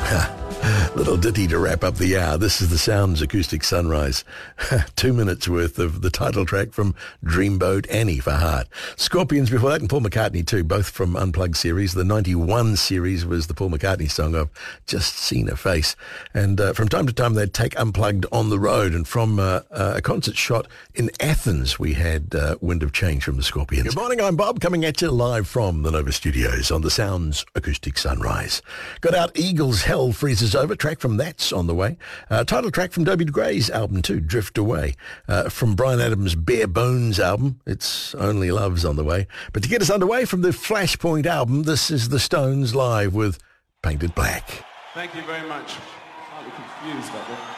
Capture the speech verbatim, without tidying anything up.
Little ditty to wrap up the hour. This is the Sounds Acoustic Sunrise. Two minutes worth of the title track from Dreamboat, Annie for Heart. Scorpions before that, and Paul McCartney too, both from Unplugged series. The ninety-one series was the Paul McCartney song, I've Just Seen a Face. And uh, from time to time they'd take Unplugged on the road. And from uh, uh, a concert shot in Athens, we had uh, Wind of Change from the Scorpions. Good morning, I'm Bob, coming at you live from the Nova Studios on the Sounds Acoustic Sunrise. Got out Eagles, Hell Freezes Over, track from That's on the way. Uh, title track from Dobie Gray's album too, Drift Away. Uh, from Bryan Adams' Bare Bones album, It's Only Love's on the way. But to get us underway from the Flashpoint album, this is the Stones live with Painted Black. Thank you very much. Slightly confused about that.